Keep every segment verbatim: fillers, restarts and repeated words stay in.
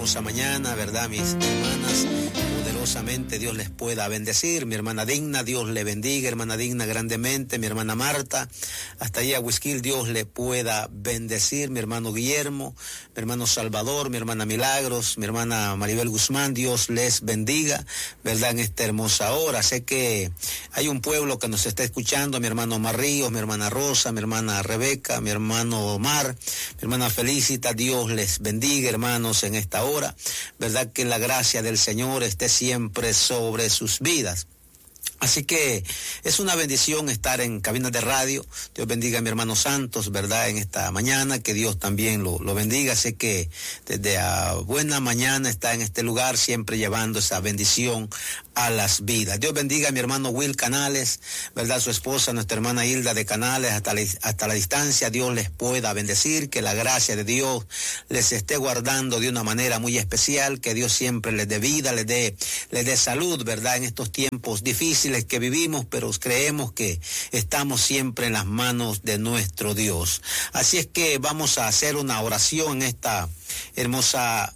hermosa mañana, ¿verdad? Mis hermanas, poderosamente Dios les pueda bendecir. Mi hermana Digna, Dios le bendiga, hermana Digna, grandemente. Mi hermana Marta, hasta allá a Huisquil, Dios le pueda bendecir. Mi hermano Guillermo, mi hermano Salvador, mi hermana Milagros, mi hermana Maribel Guzmán, Dios les bendiga, ¿verdad? En esta hermosa hora. Sé que hay un pueblo que nos está escuchando, mi hermano Marríos, mi hermana Rosa, mi hermana Rebeca, mi hermano Omar, mi hermana Felicita, Dios les bendiga, hermanos, en esta hora, ¿verdad? Que la gracia del Señor esté siempre sobre sus vidas. Así que es una bendición estar en cabinas de radio. Dios bendiga a mi hermano Santos, ¿verdad? En esta mañana, que Dios también lo, lo bendiga. Sé que desde a buena mañana está en este lugar, siempre llevando esa bendición a las vidas. Dios bendiga a mi hermano Will Canales, ¿verdad? Su esposa, nuestra hermana Hilda de Canales, hasta la, hasta la distancia. Dios les pueda bendecir, que la gracia de Dios les esté guardando de una manera muy especial, que Dios siempre les dé vida, les dé, les dé salud, ¿verdad? En estos tiempos difíciles que vivimos, pero creemos que estamos siempre en las manos de nuestro Dios. Así es que vamos a hacer una oración en esta hermosa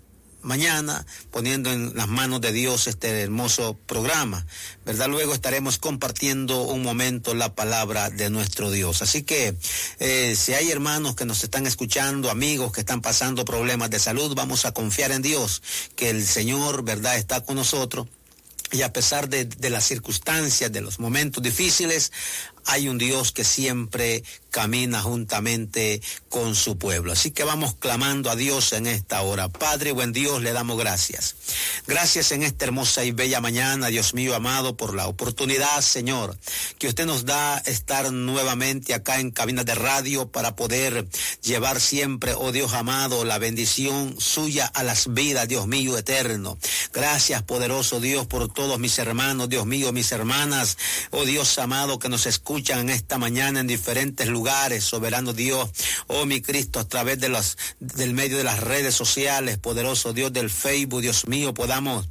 mañana, poniendo en las manos de Dios este hermoso programa, ¿verdad? Luego estaremos compartiendo un momento la palabra de nuestro Dios. Así que eh, si hay hermanos que nos están escuchando, amigos que están pasando problemas de salud, vamos a confiar en Dios, que el Señor, ¿verdad?, está con nosotros. Y a pesar de, de las circunstancias, de los momentos difíciles, hay un Dios que siempre camina juntamente con su pueblo. Así que vamos clamando a Dios en esta hora. Padre, buen Dios, le damos gracias. Gracias en esta hermosa y bella mañana, Dios mío amado, por la oportunidad, Señor, que usted nos da estar nuevamente acá en cabinas de radio para poder llevar siempre, oh Dios amado, la bendición suya a las vidas, Dios mío eterno. Gracias, poderoso Dios, por todos mis hermanos, Dios mío, mis hermanas, oh Dios amado, que nos escuchan en esta mañana en diferentes lugares, soberano Dios, oh mi Cristo, a través de los, del medio de las redes sociales, poderoso Dios, del Facebook, Dios mío, podamos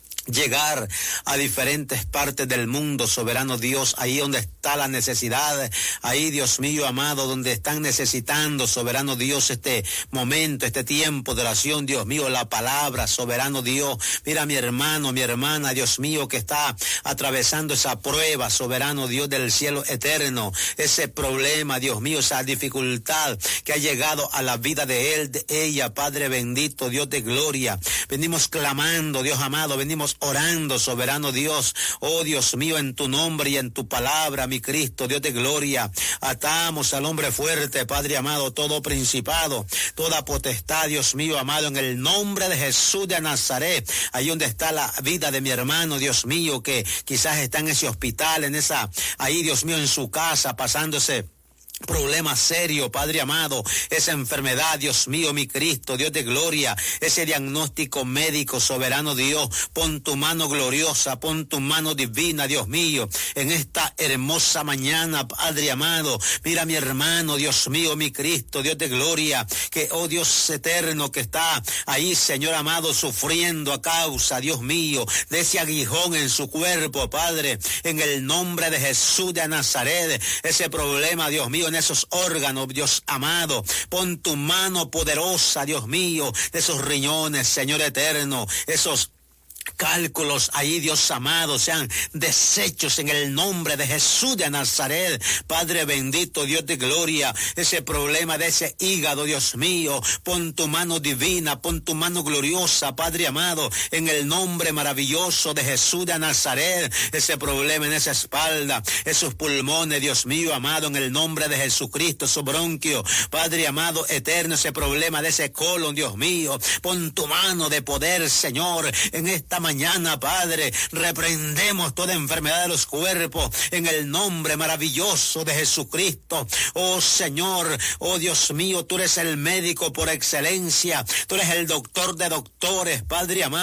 llegar a diferentes partes del mundo, soberano Dios, ahí donde está la necesidad, ahí, Dios mío amado, donde están necesitando, soberano Dios, este momento, este tiempo de oración, Dios mío, la palabra, soberano Dios. Mira mi hermano, mi hermana, Dios mío, que está atravesando esa prueba, soberano Dios del cielo eterno, ese problema, Dios mío, esa dificultad que ha llegado a la vida de él, de ella, Padre bendito, Dios de gloria. Venimos clamando, Dios amado, venimos orando, soberano Dios, oh Dios mío, en tu nombre y en tu palabra, mi Cristo, Dios de gloria. Atamos al hombre fuerte, Padre amado, todo principado, toda potestad, Dios mío amado, en el nombre de Jesús de Nazaret, ahí donde está la vida de mi hermano, Dios mío, que quizás está en ese hospital, en esa, ahí, Dios mío, en su casa, pasándose problema serio, Padre amado, esa enfermedad, Dios mío, mi Cristo, Dios de gloria, ese diagnóstico médico, soberano Dios, pon tu mano gloriosa, pon tu mano divina, Dios mío, en esta hermosa mañana, Padre amado. Mira mi hermano, Dios mío, mi Cristo, Dios de gloria, que, oh Dios eterno, que está ahí, Señor amado, sufriendo a causa, Dios mío, de ese aguijón en su cuerpo, Padre, en el nombre de Jesús de Nazaret, ese problema, Dios mío, en esos órganos, Dios amado, pon tu mano poderosa, Dios mío, de esos riñones, Señor eterno, esos cálculos ahí, Dios amado, sean deshechos en el nombre de Jesús de Nazaret, Padre bendito, Dios de gloria, ese problema de ese hígado, Dios mío, pon tu mano divina, pon tu mano gloriosa, Padre amado, en el nombre maravilloso de Jesús de Nazaret, ese problema en esa espalda, esos pulmones, Dios mío amado, en el nombre de Jesucristo, su bronquio, Padre amado, eterno, ese problema de ese colon, Dios mío, pon tu mano de poder, Señor, en esta mañana, Padre, reprendemos toda enfermedad de los cuerpos en el nombre maravilloso de Jesucristo. Oh Señor, oh Dios mío, tú eres el médico por excelencia, tú eres el doctor de doctores, Padre amado.